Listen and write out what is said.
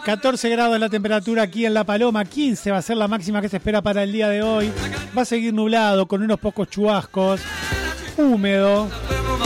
14 grados la temperatura aquí en La Paloma, 15 va a ser la máxima que se espera para el día de hoy. Va a seguir nublado con unos pocos chubascos, húmedo.